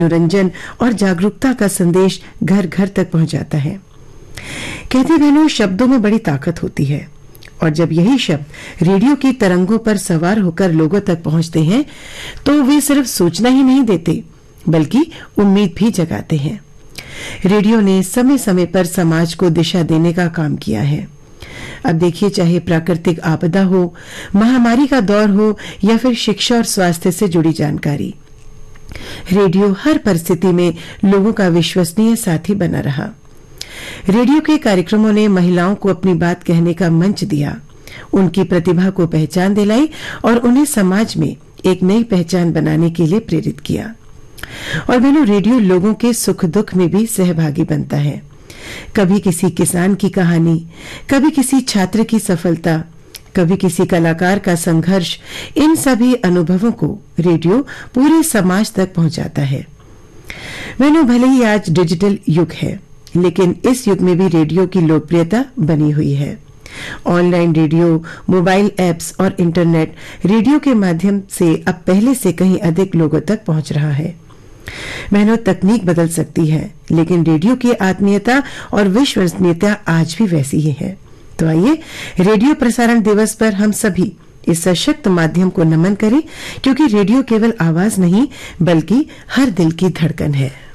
मनोरंजन और जागरूकता का संदेश घर घर तक पहुंचाता है। कहते बहनों, शब्दों में बड़ी ताकत होती है और जब यही शब्द रेडियो की तरंगों पर सवार होकर लोगों तक पहुंचते हैं तो वे सिर्फ सूचना ही नहीं देते बल्कि उम्मीद भी जगाते हैं। रेडियो ने समय समय पर समाज को दिशा देने का काम किया है। अब देखिए, चाहे प्राकृतिक आपदा हो, महामारी का दौर हो या फिर शिक्षा और स्वास्थ्य से जुड़ी जानकारी, रेडियो हर परिस्थिति में लोगों का विश्वसनीय साथी बना रहा। रेडियो के कार्यक्रमों ने महिलाओं को अपनी बात कहने का मंच दिया, उनकी प्रतिभा को पहचान दिलाई और उन्हें समाज में एक नई पहचान बनाने के लिए प्रेरित किया। और बहनों, रेडियो लोगों के सुख दुख में भी सहभागी बनता है। कभी किसी किसान की कहानी, कभी किसी छात्र की सफलता, कभी किसी कलाकार का संघर्ष, इन सभी अनुभवों को रेडियो पूरे समाज तक पहुंचाता है। बहनों, भले ही आज डिजिटल युग है, लेकिन इस युग में भी रेडियो की लोकप्रियता बनी हुई है। ऑनलाइन रेडियो, मोबाइल ऐप्स और इंटरनेट रेडियो के माध्यम से अब पहले से कहीं अधिक लोगों तक पहुंच रहा है। बहनों, तकनीक बदल सकती है, लेकिन रेडियो की आत्मीयता और विश्वसनीयता आज भी वैसी ही है। तो आइए, रेडियो प्रसारण दिवस पर हम सभी इस सशक्त माध्यम को नमन करें, क्योंकि रेडियो केवल आवाज नहीं बल्कि हर दिल की धड़कन है।